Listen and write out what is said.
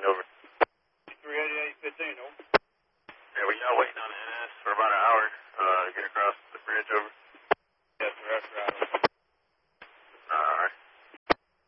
over. 388-15, over. Yeah, we got waiting on NS for about an hour to get across the bridge over.